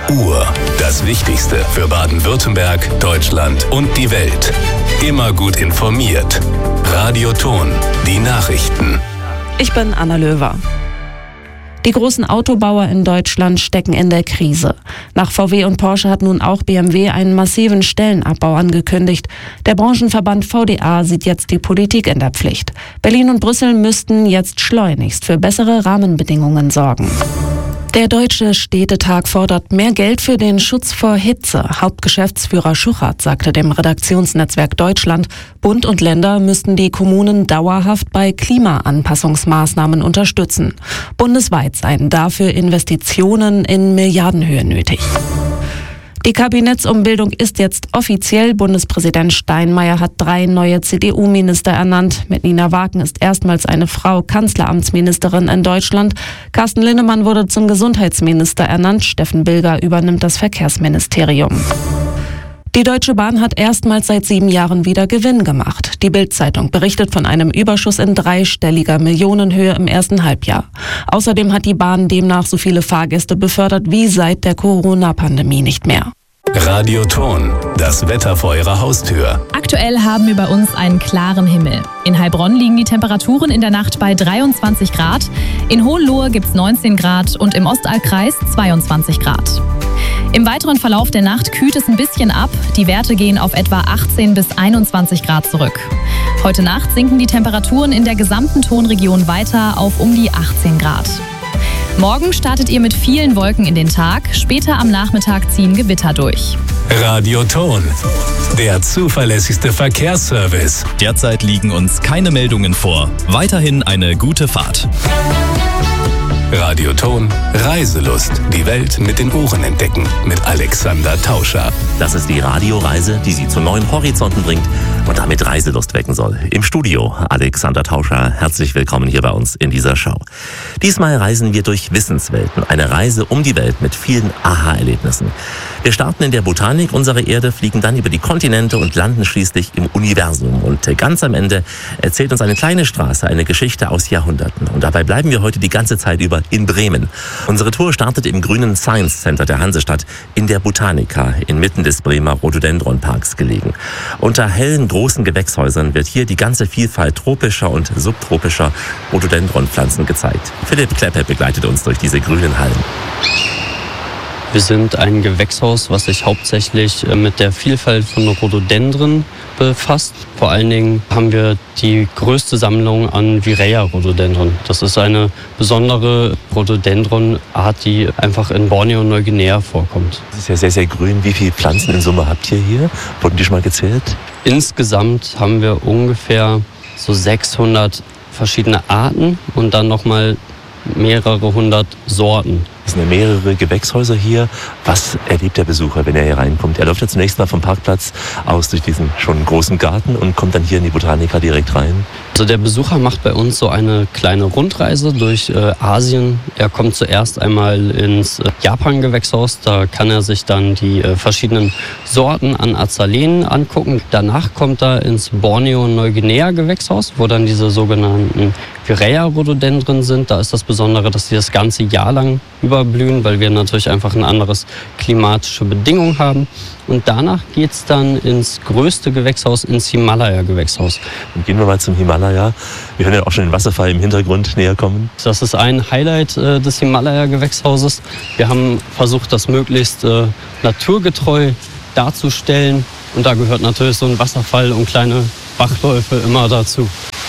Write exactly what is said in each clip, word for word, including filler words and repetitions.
Uhr. Das Wichtigste für Baden-Württemberg, Deutschland und die Welt. Immer gut informiert. Radio Ton, die Nachrichten. Ich bin Anna Löwer. Die großen Autobauer in Deutschland stecken in der Krise. Nach V W und Porsche hat nun auch B M W einen massiven Stellenabbau angekündigt. Der Branchenverband V D A sieht jetzt die Politik in der Pflicht. Berlin und Brüssel müssten jetzt schleunigst für bessere Rahmenbedingungen sorgen. Der Deutsche Städtetag fordert mehr Geld für den Schutz vor Hitze. Hauptgeschäftsführer Schuchert sagte dem Redaktionsnetzwerk Deutschland, Bund und Länder müssten die Kommunen dauerhaft bei Klimaanpassungsmaßnahmen unterstützen. Bundesweit seien dafür Investitionen in Milliardenhöhe nötig. Die Kabinettsumbildung ist jetzt offiziell. Bundespräsident Steinmeier hat drei neue C D U-Minister ernannt. Mit Nina Wagen ist erstmals eine Frau Kanzleramtsministerin in Deutschland. Carsten Linnemann wurde zum Gesundheitsminister ernannt. Steffen Bilger übernimmt das Verkehrsministerium. Die Deutsche Bahn hat erstmals seit sieben Jahren wieder Gewinn gemacht. Die Bild-Zeitung berichtet von einem Überschuss in dreistelliger Millionenhöhe im ersten Halbjahr. Außerdem hat die Bahn demnach so viele Fahrgäste befördert wie seit der Corona-Pandemie nicht mehr. Radio Ton, das Wetter vor Ihrer Haustür. Aktuell haben wir bei uns einen klaren Himmel. In Heilbronn liegen die Temperaturen in der Nacht bei dreiundzwanzig Grad. In Hohenlohe gibt es neunzehn Grad und im Ostallkreis zweiundzwanzig Grad. Im weiteren Verlauf der Nacht kühlt es ein bisschen ab. Die Werte gehen auf etwa achtzehn bis einundzwanzig Grad zurück. Heute Nacht sinken die Temperaturen in der gesamten Tonregion weiter auf um die achtzehn Grad. Morgen startet ihr mit vielen Wolken in den Tag. Später am Nachmittag ziehen Gewitter durch. Radio Ton, der zuverlässigste Verkehrsservice. Derzeit liegen uns keine Meldungen vor. Weiterhin eine gute Fahrt. Radio Ton, Reiselust. Die Welt mit den Ohren entdecken. Mit Alexander Tauscher. Das ist die Radioreise, die Sie zu neuen Horizonten bringt und damit Reiselust wecken soll. Im Studio Alexander Tauscher. Herzlich willkommen hier bei uns in dieser Show. Diesmal reisen wir durch Wissenswelten. Eine Reise um die Welt mit vielen Aha-Erlebnissen. Wir starten in der Botanik unserer Erde, fliegen dann über die Kontinente und landen schließlich im Universum. Und ganz am Ende erzählt uns eine kleine Straße eine Geschichte aus Jahrhunderten. Und dabei bleiben wir heute die ganze Zeit über in Bremen. Unsere Tour startet im grünen Science Center der Hansestadt in der Botanica, inmitten des Bremer Rhododendron-Parks gelegen. Unter hellen, großen Gewächshäusern wird hier die ganze Vielfalt tropischer und subtropischer Rhododendronpflanzen gezeigt. Philipp Kleppe begleitet uns durch diese grünen Hallen. Wir sind ein Gewächshaus, was sich hauptsächlich mit der Vielfalt von Rhododendren befasst. Vor allen Dingen haben wir die größte Sammlung an Virea-Rhododendron. Das ist eine besondere Rhododendron-Art, die einfach in Borneo und Neuguinea vorkommt. Das ist ja sehr, sehr grün. Wie viele Pflanzen in Summe habt ihr hier? Wurden die schon mal gezählt? Insgesamt haben wir ungefähr so sechshundert verschiedene Arten und dann nochmal mehrere hundert Sorten. Es sind ja mehrere Gewächshäuser hier. Was erlebt der Besucher, wenn er hier reinkommt? Er läuft ja zunächst mal vom Parkplatz aus durch diesen schon großen Garten und kommt dann hier in die Botanica direkt rein. Also der Besucher macht bei uns so eine kleine Rundreise durch äh, Asien. Er kommt zuerst einmal ins äh, Japan-Gewächshaus. Da kann er sich dann die äh, verschiedenen Sorten an Azalenen angucken. Danach kommt er ins Borneo- und Neuguinea-Gewächshaus, wo dann diese sogenannten Virea-Rhododendren sind. Da ist das Besondere, dass sie das ganze Jahr lang überblühen, weil wir natürlich einfach ein anderes klimatische Bedingungen haben. Und danach geht es dann ins größte Gewächshaus, ins Himalaya-Gewächshaus. Und gehen wir mal zum Himalaya. Wir hören ja auch schon den Wasserfall im Hintergrund näher kommen. Das ist ein Highlight äh, des Himalaya-Gewächshauses. Wir haben versucht, das möglichst äh, naturgetreu darzustellen. Und da gehört natürlich so ein Wasserfall und kleine Bachläufe immer dazu.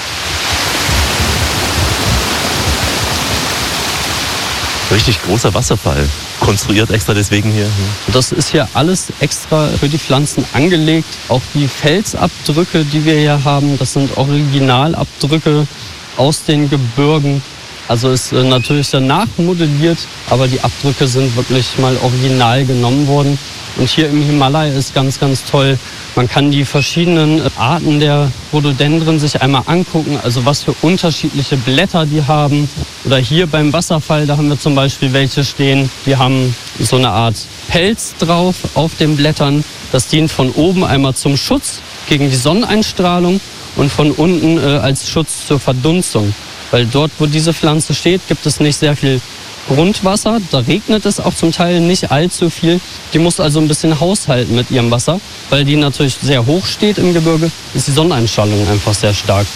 Richtig großer Wasserfall, konstruiert extra deswegen hier. Das ist hier alles extra für die Pflanzen angelegt. Auch die Felsabdrücke, die wir hier haben, das sind Originalabdrücke aus den Gebirgen. Also ist natürlich sehr nachmodelliert, aber die Abdrücke sind wirklich mal original genommen worden. Und hier im Himalaya ist ganz, ganz toll. Man kann die verschiedenen Arten der Rhododendren sich einmal angucken, also was für unterschiedliche Blätter die haben. Oder hier beim Wasserfall, da haben wir zum Beispiel welche stehen, die haben so eine Art Pelz drauf auf den Blättern. Das dient von oben einmal zum Schutz gegen die Sonneneinstrahlung und von unten äh, als Schutz zur Verdunstung. Weil dort, wo diese Pflanze steht, gibt es nicht sehr viel Grundwasser. Da regnet es auch zum Teil nicht allzu viel. Die muss also ein bisschen haushalten mit ihrem Wasser. Weil die natürlich sehr hoch steht im Gebirge, ist die Sonneneinstrahlung einfach sehr stark.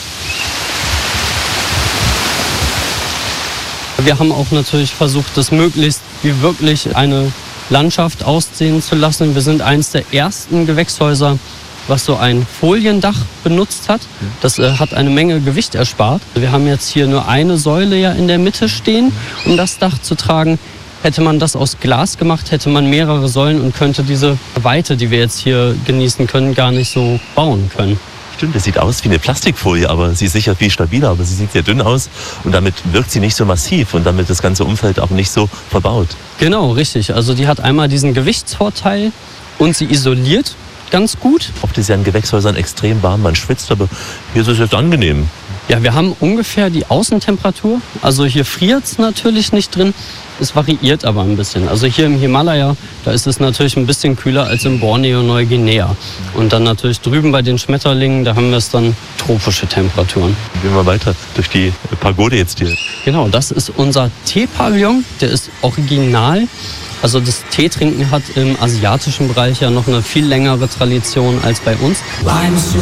Wir haben auch natürlich versucht, das möglichst wie wirklich eine Landschaft aussehen zu lassen. Wir sind eines der ersten Gewächshäuser, was so ein Foliendach benutzt hat. Das äh, hat eine Menge Gewicht erspart. Wir haben jetzt hier nur eine Säule ja in der Mitte stehen, um das Dach zu tragen. Hätte man das aus Glas gemacht, hätte man mehrere Säulen und könnte diese Weite, die wir jetzt hier genießen können, gar nicht so bauen können. Stimmt, das sieht aus wie eine Plastikfolie, aber sie ist sicher viel stabiler, aber sie sieht sehr dünn aus und damit wirkt sie nicht so massiv und damit das ganze Umfeld auch nicht so verbaut. Genau, richtig. Also die hat einmal diesen Gewichtsvorteil und sie isoliert ganz gut. Oft ist ja in Gewächshäusern extrem warm, man schwitzt, aber hier ist es jetzt angenehm. Ja, wir haben ungefähr die Außentemperatur. Also hier friert es natürlich nicht drin. Es variiert aber ein bisschen. Also hier im Himalaya, da ist es natürlich ein bisschen kühler als in Borneo, Neuguinea. Und dann natürlich drüben bei den Schmetterlingen, da haben wir es dann tropische Temperaturen. Gehen wir weiter durch die Pagode jetzt hier. Genau, das ist unser Teepavillon. Der ist original. Also das Teetrinken hat im asiatischen Bereich ja noch eine viel längere Tradition als bei uns.